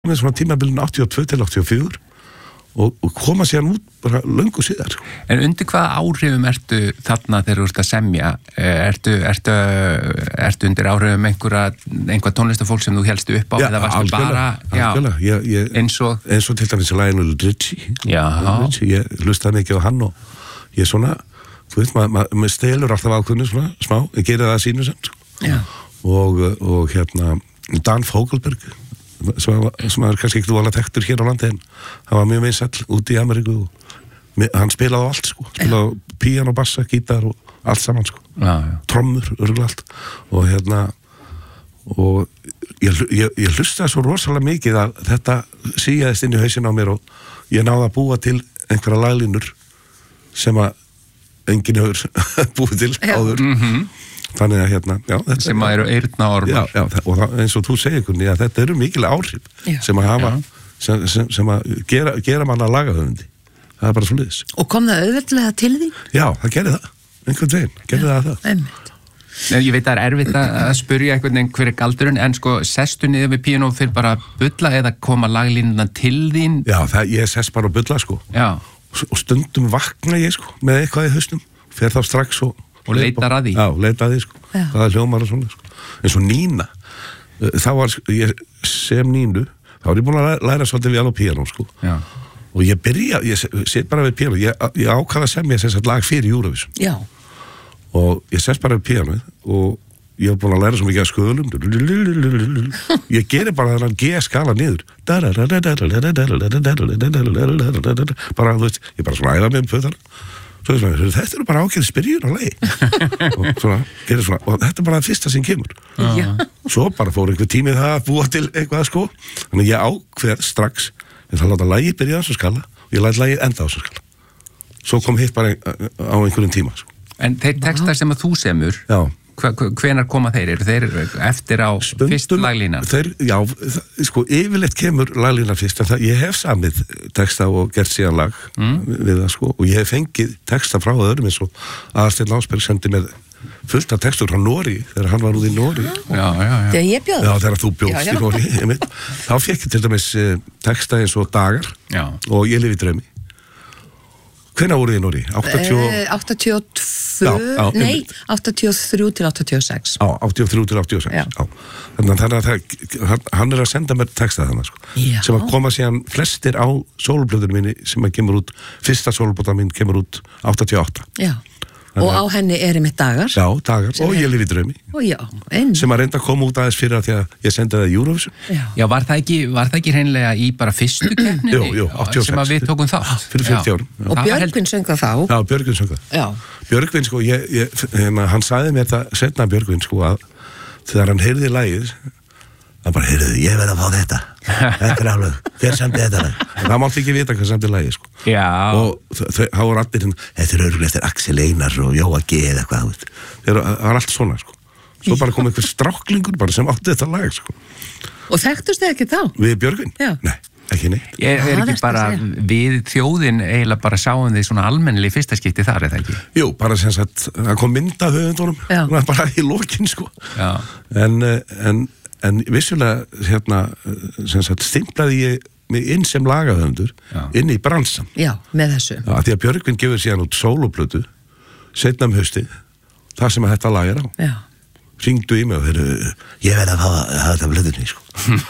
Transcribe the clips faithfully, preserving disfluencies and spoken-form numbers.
með svona tímabilin áttatíu og tvö til áttatíu og fjögur og, og koma sér út bara löngu síðar. En undir hvaða áhrifum ertu þarna þegar þú ert að semja? Ertu, ertu, ertu undir áhrifum einhverja, einhver tónlistafólk sem þú helstu upp á já, eða varstu bara já, ég, ég, eins, og, eins og til dæmis Lionel Richie. Richie ég hlustaði mikið á hann og ég svona þú veist, maður ma, ma stelur alltaf ákveðinu svona smá, ég gerir það að sínu samt og, og hérna Dan Fogelberg sem er kannski ekkert voðalega þekktur hér á landi en hann var mjög vinsæll úti í Ameríku og hann spilaði á allt sko spilaði á píano, bassa, gítar og allt saman sko já, já. trommur, örgulega allt og hérna og ég, ég, ég hlustaði svo rosalega mikið að þetta síjaðist inn í hausinn á mér og ég náði að búa til einhverja laglínur sem að enginn hefur búið til áður mm-hmm. þannig að hérna já, sem að eru eyrnaormar já, já, og það, eins og þú segir kunni að þetta eru mikil áhrif já. sem að hafa sem, sem, sem að gera, gera manna lagahöfundi það er bara svo liðis og kom það auðveldlega til því? Já, það gerði það, einhvern veginn gerði já, það að það Nei, ég veit að það er erfitt að spyrja einhvern veginn hver er galdurinn en sko sestu niður við píanó fyrir bara að bulla eða koma laglínuna til þín Já, það, ég sest bara að bulla sko já. og stundum vakna ég sko með eitthvað í hausnum fer þá strax og og leitar að því já, leitar að því sko, já. það er hljómar og svona sko. eins og Nína þá var ég sem Nínu þá var ég búin að læra, læra svolítið vel á píanó sko já. og ég byrja, ég set bara við píanó ég, ég ákvaða að semja þess að lag fyrir Eurovision já. og ég set bara við píanó og ég hef búin að læra svo mikið að skölum ég gerir bara þennan G-skala niður bara, þú veist, ég bara svona æða með um föðar svo er svona, þetta eru bara ákveðið spyrjun á lagi og svona, gerir svona og þetta er bara það fyrsta sem kemur já. svo bara fór einhver tímið það að búa til eitthvað sko, þannig ég ákveð strax ég þarf að láta lagið byrja á þessu skala og ég læt lagið enda á þessu skala svo kom hitt bara á einhverjum tíma sko. En þeir textar sem að þú semur já hvenar koma þeir? Eru þeir eftir á Stundum, fyrst laglína? Þeir, já, það, sko, yfirleitt kemur laglína fyrst, en það, ég hef samið texta og gert síðan lag mm. við það, sko, og ég hef fengið texta frá öðrum eins og Aðalsteinn Lásberg sendi með fullt af textur frá Nóri, þegar hann var út í Nóri. Já, já, já. Þegar ég bjóð? Já, þegar þú bjóðst í Nóri, ég veit. Þá fekk ég til dæmis texta eins og Dagar já. og Ég lifi draumi. Hvenær voruð þið í Nóri? áttatíu og tvö Já, já, nei, áttatíu og þrjú til áttatíu og sex Já, áttatíu og þrjú til áttatíu og sex já. Já. Þannig að það, hann er að senda mér texta þannig sko. sem að koma síðan flestir á sólublöðunum minni sem að kemur út fyrsta sólublöðan mín kemur út áttatíu og átta Já, og á henni er einmitt Dagar Já, Dagar og Ég lifi draumi já, sem að reynda að koma út aðeins fyrir að því að ég sendi það í Eurovision Já, já var það ekki, var það ekki hreinlega í bara fyrstu keppninni Jú, jú, áttatíu og sex sem að við tókum þátt fyrir fimmtíu árum já. Og Björgvin söng það þá Já, Björgvin söng það Já Björgvin sko, ég, ég, hérna, hann sagði mér það setna Björgvin sko að þegar hann heyrði lagið hann bara heyrði, ég verð að fá þetta þetta er alveg, hver samdi þetta lag það mátti ekki vita hvað samdi lagið sko Já og það voru allir þetta er örgulega eftir Axel Einar og Jóa G eða eitthvað það var allt svona sko svo bara kom einhver stráklingur bara sem átti þetta lag sko Og þekktust þið ekki þá? Við Björgvin? Já Nei ekki neitt. Ég er ekki bara við þjóðin eiginlega bara sáum því svona almennilega í fyrsta skipti þar, eða ekki? Jú, bara sem sagt, það kom mynd af höfundunum bara í lokin, sko. Já. En, en, en vissulega, hérna, sem sagt, stimplaði ég mig inn sem lagahöfundur inn í bransan. Já, með þessu. Já, því að Björgvin gefur síðan út sóloplötu, seinna um haustið, þar sem að þetta lag er á. Já. Hringdu í mig og þeir ég verði að hafa þetta blöðunni sko.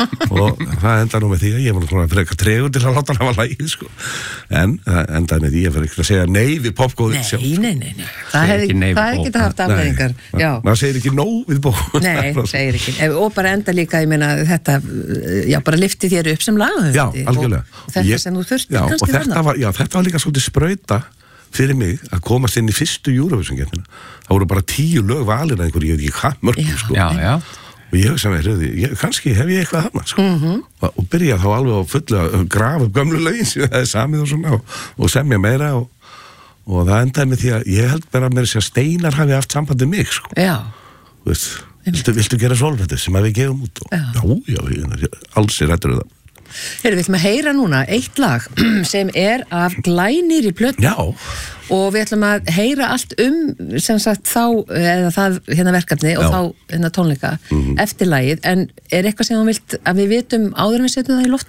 og það enda nú með því að ég var svona frekar tregur til að láta hann hafa lagið sko. en það endaði með því að fyrir ekki að segja nei við popgóðið sjálf Nei, nei, nei, nei. Það hefði ekki haft afleiðingar maður segir ekki nóg við popgóðið Nei, segir ekki og bara enda líka, ég meina þetta já, bara lyfti þér upp sem lagahöfundi Já, algjörlega og, og þetta ég, sem þú þurfti já, kannski þetta var, já, þetta var líka svolítið sprauta fyrir mig að komast inn í fyrstu Eurovision-keppnina. Það voru bara tíu lög valin að einhverju, ég veit ekki hvað mörgum, sko. Já, já. Og ég hugsa með, ég, kannski hef ég eitthvað þarna, sko. Mm-hmm. Og, og byrja þá alveg á fullu að grafa upp gömlu lögin sem það er samið og svona og, og semja meira og, og það endaði með því að ég held bara með þess að Steinar hafi haft sambandi mig, sko. Já. Þú veist, viltu, viltu gera svolítið sem að við gefum út og, já, já, já, alls er rættur það. Heyrðu, við ætlum að heyra núna eitt lag sem er af glænýrri plötu. Já. Og við ætlum að heyra allt um sem sagt þá, eða það hérna verkefni og Já. þá hérna tónleika mm-hmm. eftir lagið, en er eitthvað sem þú vilt að við vitum áður en við setjum það í loftið?